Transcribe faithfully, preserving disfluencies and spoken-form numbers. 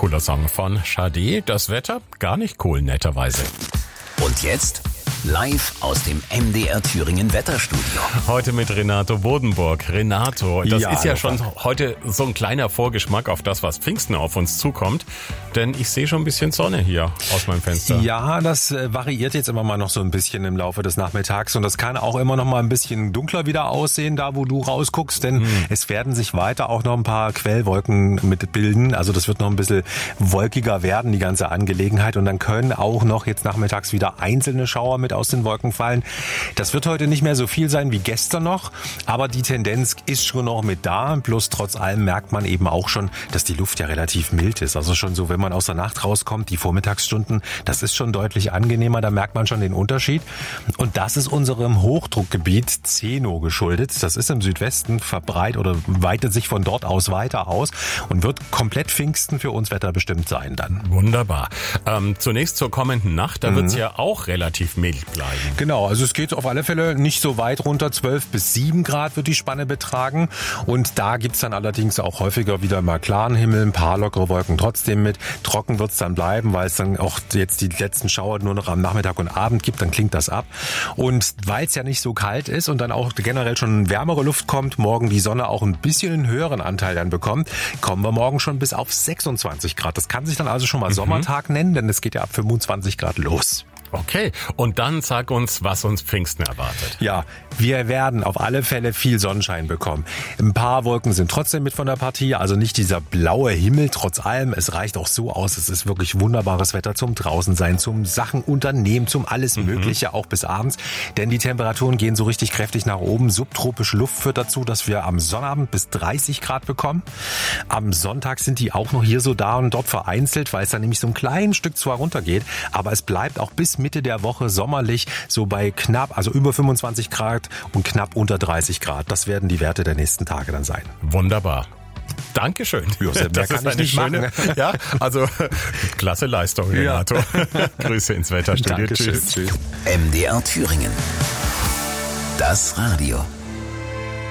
cooler Song von Sade. Das Wetter gar nicht cool, netterweise. Und jetzt live aus dem M D R Thüringen Wetterstudio. Heute mit Renato Bodenburg. Renato, das Ja, ist ja hallo, schon heute so ein kleiner Vorgeschmack auf das, was Pfingsten auf uns zukommt. Denn ich sehe schon ein bisschen Sonne hier aus meinem Fenster. Ja, das äh, variiert jetzt immer mal noch so ein bisschen im Laufe des Nachmittags und das kann auch immer noch mal ein bisschen dunkler wieder aussehen, da wo du rausguckst, denn hm. es werden sich weiter auch noch ein paar Quellwolken mit bilden. Also das wird noch ein bisschen wolkiger werden, die ganze Angelegenheit, und dann können auch noch jetzt nachmittags wieder einzelne Schauer mit aus den Wolken fallen. Das wird heute nicht mehr so viel sein wie gestern noch, aber die Tendenz ist schon noch mit da. Bloß trotz allem merkt man eben auch schon, dass die Luft ja relativ mild ist. Also schon so, wenn man aus der Nacht rauskommt, die Vormittagsstunden, das ist schon deutlich angenehmer, da merkt man schon den Unterschied. Und das ist unserem Hochdruckgebiet Zeno geschuldet. Das ist im Südwesten verbreitet oder weitet sich von dort aus weiter aus und wird komplett Pfingsten für uns wetterbestimmt sein dann. Wunderbar. Ähm, zunächst zur kommenden Nacht, da mhm. wird es ja auch relativ mild bleiben. Genau, also es geht auf alle Fälle nicht so weit runter. zwölf bis sieben Grad wird die Spanne betragen. Und da gibt's dann allerdings auch häufiger wieder mal klaren Himmel, ein paar lockere Wolken trotzdem mit. Trocken wird's dann bleiben, weil es dann auch jetzt die letzten Schauer nur noch am Nachmittag und Abend gibt, dann klingt das ab. Und weil es ja nicht so kalt ist und dann auch generell schon wärmere Luft kommt, morgen die Sonne auch ein bisschen einen höheren Anteil dann bekommt, kommen wir morgen schon bis auf sechsundzwanzig Grad. Das kann sich dann also schon mal mhm. Sommertag nennen, denn es geht ja ab fünfundzwanzig Grad los. Okay, und dann sag uns, was uns Pfingsten erwartet. Ja, wir werden auf alle Fälle viel Sonnenschein bekommen. Ein paar Wolken sind trotzdem mit von der Partie, also nicht dieser blaue Himmel, trotz allem. Es reicht auch so aus, es ist wirklich wunderbares Wetter zum Draußensein, zum Sachen unternehmen, zum alles Mögliche, mhm. auch bis abends. Denn die Temperaturen gehen so richtig kräftig nach oben. Subtropische Luft führt dazu, dass wir am Sonnabend bis dreißig Grad bekommen. Am Sonntag sind die auch noch hier so da und dort vereinzelt, weil es dann nämlich so ein kleines Stück zwar runtergeht, aber es bleibt auch bis Mitte der Woche sommerlich, so bei knapp, also über fünfundzwanzig Grad und knapp unter dreißig Grad. Das werden die Werte der nächsten Tage dann sein. Wunderbar. Dankeschön. Josef, das kann ist ich nicht schöne, machen. Ja, also klasse Leistung, Renato. Ja. Grüße ins Wetterstudio. Dankeschön. Tschüss. M D R Thüringen. Das Radio.